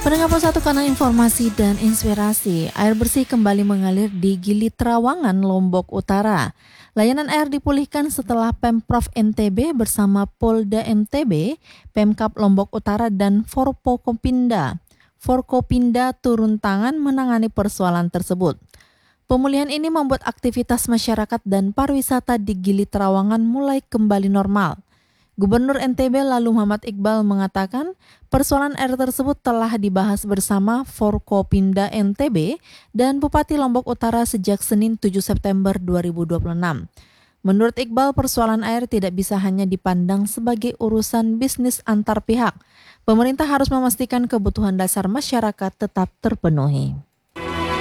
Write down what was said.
Pendengar Satu Kanal Informasi dan Inspirasi, air bersih kembali mengalir di Gili Trawangan, Lombok Utara. Layanan air dipulihkan setelah Pemprov NTB bersama Polda NTB, Pemkab Lombok Utara dan Forkopimda turun tangan menangani persoalan tersebut. Pemulihan ini membuat aktivitas masyarakat dan pariwisata di Gili Trawangan mulai kembali normal. Gubernur NTB lalu Muhammad Iqbal mengatakan persoalan air tersebut telah dibahas bersama Forkopimda NTB dan Bupati Lombok Utara sejak Senin 7 September 2026. Menurut Iqbal, persoalan air tidak bisa hanya dipandang sebagai urusan bisnis antar pihak. Pemerintah harus memastikan kebutuhan dasar masyarakat tetap terpenuhi.